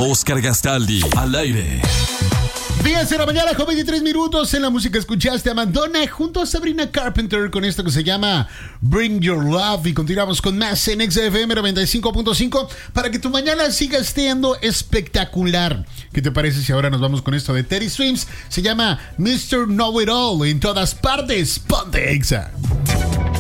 Oscar Gastaldi, al aire. 10 de la mañana con 23 minutos. En la música escuchaste a Madonna junto a Sabrina Carpenter con esto que se llama Bring Your Love. Y continuamos con más en XFM 95.5 para que tu mañana siga estando espectacular. ¿Qué te parece si ahora nos vamos con esto de Teddy Swims? Se llama Mr. Know It All en todas partes. Ponte Exa.